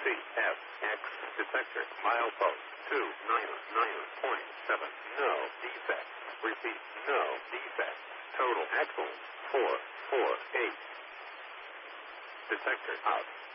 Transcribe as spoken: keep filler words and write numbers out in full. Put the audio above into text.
C F X detector milepost two nine nine point seven. No defect. Repeat, no defect. Total axle four four eight. Detector out.